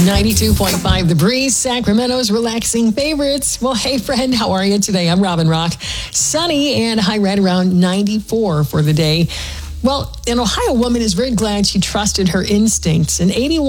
92.5 The Breeze, Sacramento's relaxing favorites. Well, hey, friend, how are you today? I'm Robin Rock. Sunny and high right around 94 for the day. Well, an Ohio woman is very glad she trusted her instincts. An 81